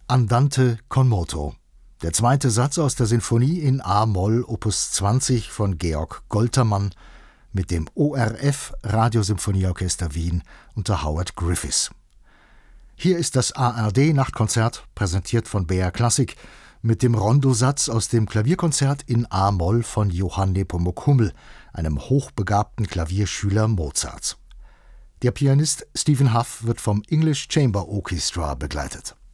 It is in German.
Andante con moto, der zweite Satz aus der Sinfonie in a-Moll Opus 20 von Georg Goltermann mit dem ORF Radiosymphonieorchester Wien unter Howard Griffiths. Hier ist das ARD-Nachtkonzert, präsentiert von BR Classic, mit dem Rondosatz aus dem Klavierkonzert in a-Moll von Johann Nepomuk Hummel, einem hochbegabten Klavierschüler Mozarts. Der Pianist Stephen Hough wird vom English Chamber Orchestra begleitet.